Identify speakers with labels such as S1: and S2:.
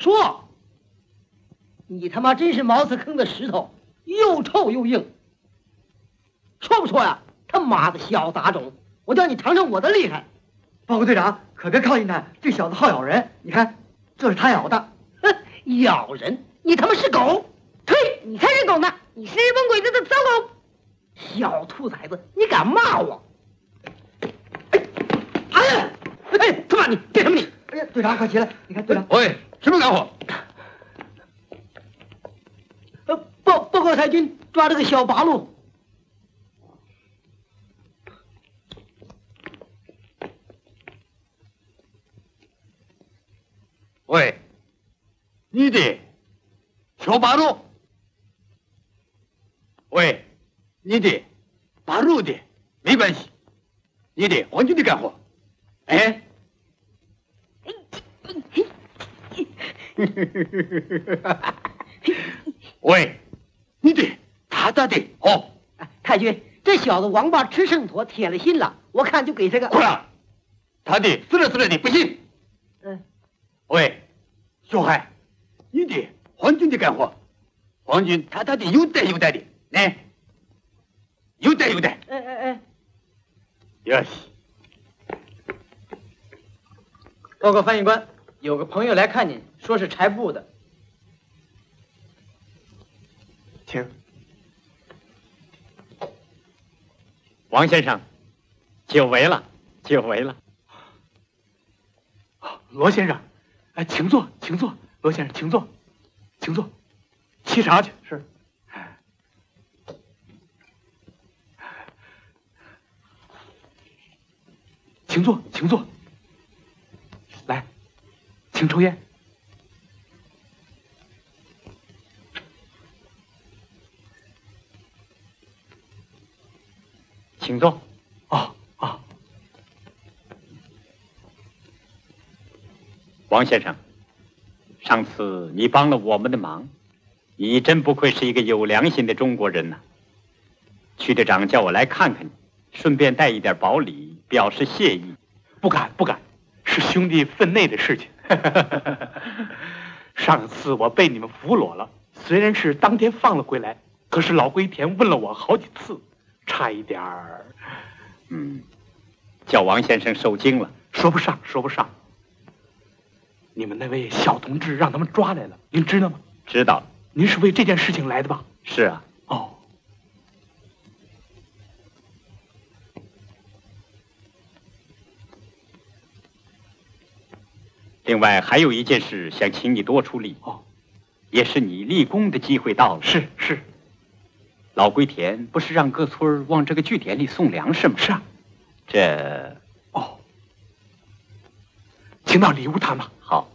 S1: 说，你他妈真是茅厕坑的石头，又臭又硬。说不说呀？他妈的小杂种，我叫你尝尝我的厉害。
S2: 报告队长，可别靠近他，这小子好咬人。你看，这是他咬的。
S1: 哼，咬人！你他妈是狗！
S3: 呸！你才是狗呢！你是日本鬼子的糟狗！
S1: 小兔崽子，你敢骂我？哎，他妈你干什么你？
S2: 哎呀，队长快起来！你看队长。
S4: 喂，什么干活？
S1: 报告太君，抓了个小八路。
S4: 喂，你的小八路。喂，你的八路的没关系，你的皇军的干活。哎。喂，你的他的哦。
S1: 太君，这小子王八吃剩坨，铁了心了，我看就给这个。
S4: 过来，他的死了的不行。喂，小孩，你的皇军的干活，皇军他的有带的，来，有带。哟西。
S5: 报告翻译官，有个朋友来看您，说是柴布的。
S2: 请。
S6: 王先生，久违了。
S2: 罗先生，哎，请坐。罗先生，请坐。沏茶去。是。请坐。来，请抽烟。
S6: 请坐。
S2: 哦。
S6: 王先生，上次你帮了我们的忙，你真不愧是一个有良心的中国人呐。区队长叫我来看看你，顺便带一点薄礼，表示谢意。
S2: 不敢，是兄弟分内的事情。上次我被你们俘虏了，虽然是当天放了回来，可是老龟田问了我好几次，差一点儿。
S6: 叫王先生受惊了。
S2: 说不上。你们那位小同志让他们抓来了，您知道吗？
S6: 知道了。
S2: 您是为这件事情来的吧？
S6: 是啊。
S2: 哦。
S6: 另外还有一件事想请你多出力。
S2: 哦。
S6: 也是你立功的机会到了。
S2: 是。
S6: 老龟田不是让各村往这个据点里送粮食吗？
S2: 是啊。
S6: 这。
S2: 哦。请到里屋谈吧。
S6: 好。